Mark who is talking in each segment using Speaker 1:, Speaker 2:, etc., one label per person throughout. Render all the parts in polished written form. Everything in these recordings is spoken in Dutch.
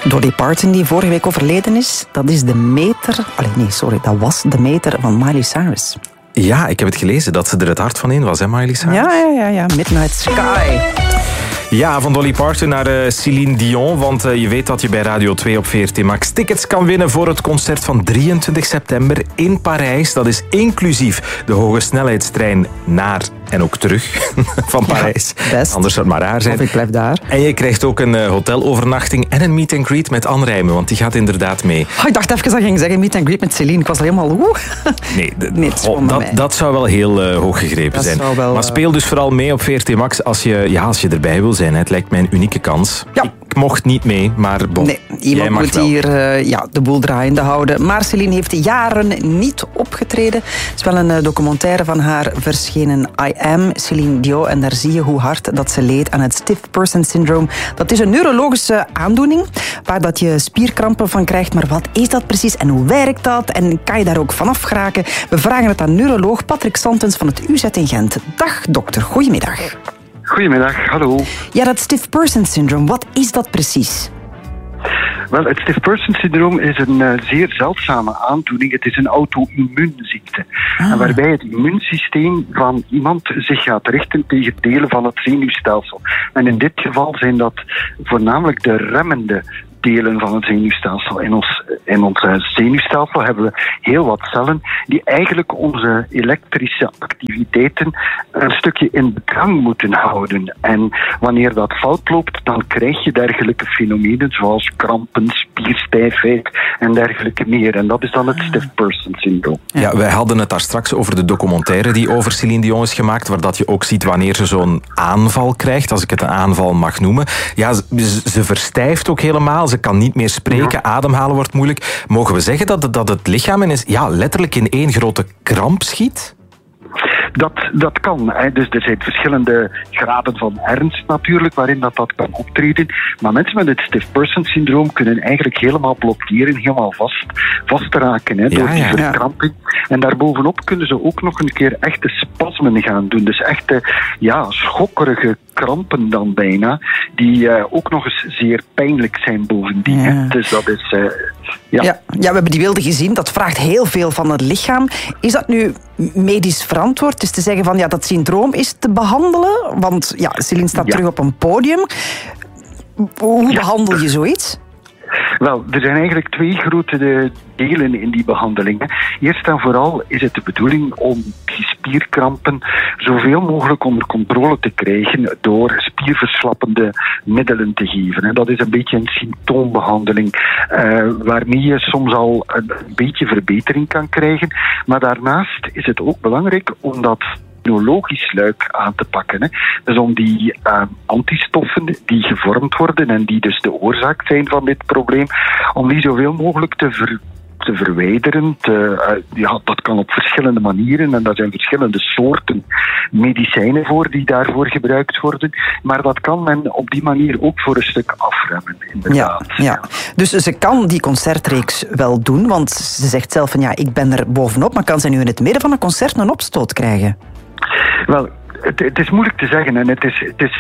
Speaker 1: Dolly Parton, die vorige week overleden is, dat is de meter... dat was de meter van Miley Cyrus.
Speaker 2: Ja, ik heb het gelezen dat ze er het hart van in was, hè, Miley Cyrus?
Speaker 1: Ja. Midnight Sky.
Speaker 2: Ja, van Dolly Parton naar Céline Dion, want je weet dat je bij Radio 2 op VRT Max tickets kan winnen voor het concert van 23 september in Parijs. Dat is inclusief de hoge snelheidstrein naar en ook terug van Parijs.
Speaker 1: Ja, best.
Speaker 2: Anders zou het maar raar zijn.
Speaker 1: Of ik blijf daar.
Speaker 2: En je krijgt ook een hotelovernachting en een meet and greet met Anne Rijmen, want die gaat inderdaad mee.
Speaker 1: Oh, ik dacht even dat je ging zeggen meet and greet met Céline. Ik was helemaal...
Speaker 2: dat zou wel heel hoog gegrepen zijn. Maar speel dus vooral mee op VRT Max als je erbij wil zijn. Het lijkt mij een unieke kans.
Speaker 1: Ja.
Speaker 2: Ik mocht niet mee, maar bon.
Speaker 1: Nee, iemand moet hier de boel draaiende houden. Maar Céline heeft jaren niet opgetreden. Er is wel een documentaire van haar verschenen, I Am Céline Dion. En daar zie je hoe hard dat ze leed aan het Stiff Person Syndrome. Dat is een neurologische aandoening waar dat je spierkrampen van krijgt. Maar wat is dat precies en hoe werkt dat? En kan je daar ook vanaf geraken? We vragen het aan neuroloog Patrick Santens van het UZ in Gent. Dag dokter, goedemiddag.
Speaker 3: Goedemiddag, hallo.
Speaker 1: Ja, dat Stiff Person Syndrome, wat is dat precies?
Speaker 3: Wel, het Stiff Person Syndroom is een zeer zeldzame aandoening. Het is een auto-immuunziekte. En waarbij het immuunsysteem van iemand zich gaat richten tegen delen van het zenuwstelsel. En in dit geval zijn dat voornamelijk de remmende delen van het zenuwstelsel. In ons zenuwstelsel hebben we heel wat cellen die eigenlijk onze elektrische activiteiten een stukje in bedwang moeten houden. En wanneer dat fout loopt, dan krijg je dergelijke fenomenen zoals krampen, spierstijfheid en dergelijke meer. En dat is dan het Stiff Person Syndroom.
Speaker 2: Ja, wij hadden het daar straks over de documentaire die over Céline Dion is gemaakt, waar dat je ook ziet wanneer ze zo'n aanval krijgt, als ik het een aanval mag noemen. Ja, ze verstijft ook helemaal. Ze kan niet meer spreken, ademhalen wordt moeilijk. Mogen we zeggen dat het lichaam letterlijk in één grote kramp schiet?
Speaker 3: Dat kan. Hè. Dus er zijn verschillende graden van ernst natuurlijk waarin dat kan optreden. Maar mensen met het Stiff Person Syndroom kunnen eigenlijk helemaal blokkeren, helemaal vastraken door die verkramping. En daarbovenop kunnen ze ook nog een keer echte spasmen gaan doen. Dus echte schokkerige krampen dan bijna, die ook nog eens zeer pijnlijk zijn bovendien. Ja. Dus dat is...
Speaker 1: Ja, we hebben die beelden gezien. Dat vraagt heel veel van het lichaam. Is dat nu medisch verantwoord? Dus te zeggen van dat syndroom is te behandelen? Want Céline staat terug op een podium. Hoe behandel je zoiets?
Speaker 3: Wel, er zijn eigenlijk twee grote delen in die behandelingen. Eerst en vooral is het de bedoeling om die spierkrampen zoveel mogelijk onder controle te krijgen door spierverslappende middelen te geven. En dat is een beetje een symptoombehandeling waarmee je soms al een beetje verbetering kan krijgen. Maar daarnaast is het ook belangrijk om dat immunologisch luik aan te pakken. Hè. Dus om die antistoffen die gevormd worden en die dus de oorzaak zijn van dit probleem, om die zoveel mogelijk te verwijderen. Dat kan op verschillende manieren en daar zijn verschillende soorten medicijnen voor die daarvoor gebruikt worden. Maar dat kan men op die manier ook voor een stuk afremmen, inderdaad.
Speaker 1: Ja. Dus ze kan die concertreeks wel doen, want ze zegt zelf van ik ben er bovenop, maar kan ze nu in het midden van een concert een opstoot krijgen?
Speaker 3: Wel, het is moeilijk te zeggen en het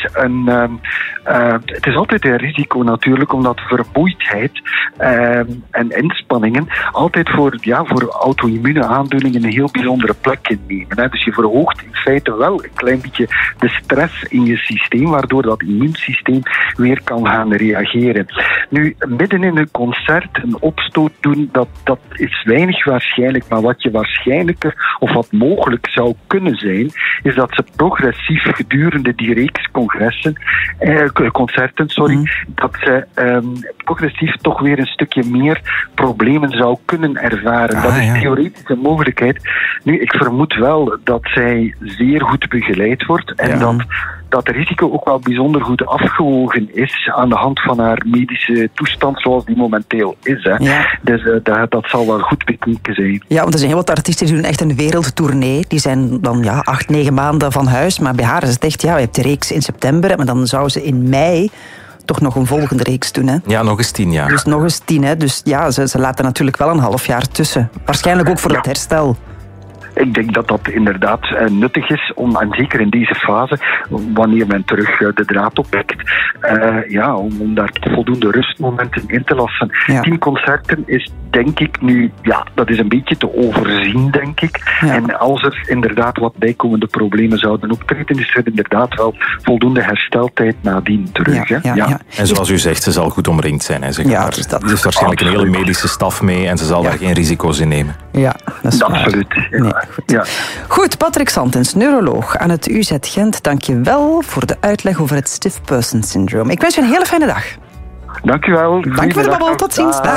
Speaker 3: is altijd een risico natuurlijk, omdat vermoeidheid en inspanningen altijd voor auto-immune aandoeningen een heel bijzondere plek innemen. Hè. Dus je verhoogt in feite wel een klein beetje de stress in je systeem, waardoor dat immuunsysteem weer kan gaan reageren. Nu, midden in een concert een opstoot doen, dat is weinig waarschijnlijk, maar wat je waarschijnlijker of wat mogelijk zou kunnen zijn, is dat ze progressief gedurende die reeks concerten, dat ze progressief toch weer een stukje meer problemen zou kunnen ervaren. Dat is theoretisch een mogelijkheid. Nu, ik vermoed wel dat zij zeer goed begeleid wordt en dat het risico ook wel bijzonder goed afgewogen is aan de hand van haar medische toestand zoals die momenteel is. Hè. Ja. Dus dat zal wel goed bekeken zijn.
Speaker 1: Ja, want er zijn heel wat artiesten die doen echt een wereldtournee. Die zijn dan 8-9 maanden van huis. Maar bij haar is het echt, je hebt de reeks in september, maar dan zou ze in mei toch nog een volgende reeks doen. Hè?
Speaker 2: Ja, nog eens 10 jaar.
Speaker 1: Dus nog eens 10. Hè? Dus ze laten natuurlijk wel een half jaar tussen. Waarschijnlijk ook voor dat herstel.
Speaker 3: Ik denk dat dat inderdaad nuttig is, en zeker in deze fase, wanneer men terug de draad oppikt, om daar voldoende rustmomenten in te lassen. Ja. 10 concerten is, denk ik nu, dat is een beetje te overzien, denk ik. Ja. En als er inderdaad wat bijkomende problemen zouden optreden, is er inderdaad wel voldoende hersteltijd nadien terug.
Speaker 2: Ja. En zoals u zegt, ze zal goed omringd zijn. Hè,
Speaker 1: dus
Speaker 2: er is waarschijnlijk een hele medische staf mee en ze zal daar geen risico's in nemen.
Speaker 1: Ja, dat is
Speaker 3: absoluut.
Speaker 1: Nee, goed. Ja. Goed, Patrick Santens, neuroloog aan het UZ Gent. Dank je wel voor de uitleg over het stiff person syndroom. Ik wens je een hele fijne dag.
Speaker 3: Dank je wel.
Speaker 1: Dank voor de babbel. Tot ziens.